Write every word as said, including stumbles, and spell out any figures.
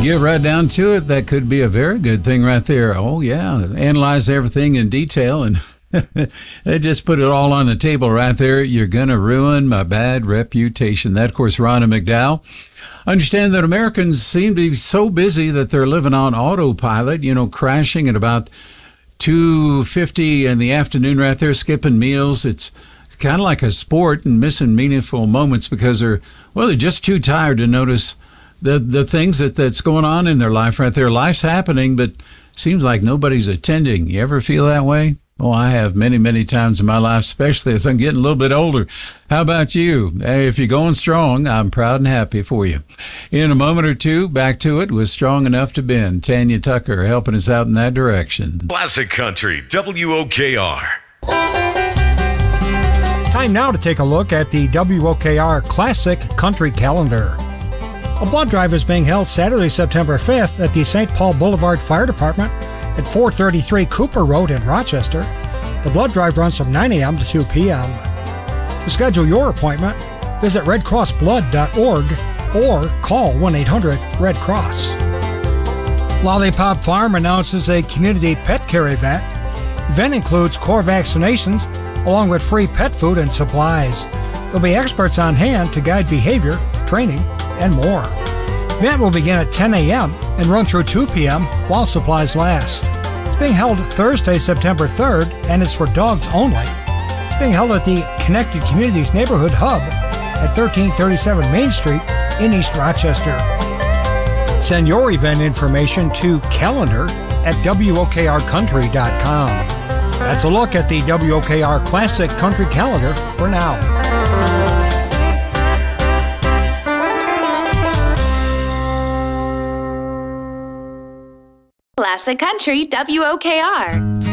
Get right down to it, that could be a very good thing right there. Oh, yeah. Analyze everything in detail, and they just put it all on the table right there. You're going to ruin my bad reputation. That, of course, Rhonda McDowell. Understand that Americans seem to be so busy that they're living on autopilot, you know, crashing at about two fifty in the afternoon right there, skipping meals. It's kind of like a sport and missing meaningful moments because they're, well, they're just too tired to notice the the things that, that's going on in their life right there. Life's happening, but seems like nobody's attending. You ever feel that way? Oh, I have many, many times in my life, especially as I'm getting a little bit older. How about you? Hey, if you're going strong, I'm proud and happy for you. In a moment or two, back to it with Strong Enough to Bend. Tanya Tucker helping us out in that direction. Classic Country, W O K R. Time now to take a look at the W O K R Classic Country Calendar. A blood drive is being held Saturday, September fifth at the Saint Paul Boulevard Fire Department at four thirty-three Cooper Road in Rochester. The blood drive runs from nine a.m. to two p.m. To schedule your appointment, visit red cross blood dot org or call one eight hundred red cross. Lollipop Farm announces a community pet care event. The event includes core vaccinations along with free pet food and supplies. There'll be experts on hand to guide behavior, training, and more. The event will begin at ten a.m. and run through two p.m. while supplies last. It's being held Thursday, September third, and is for dogs only. It's being held at the Connected Communities Neighborhood Hub at thirteen thirty-seven Main Street in East Rochester. Send your event information to calendar at W O K R country dot com. That's a look at the W O K R Classic Country Calendar for now. Classic Country W O K R.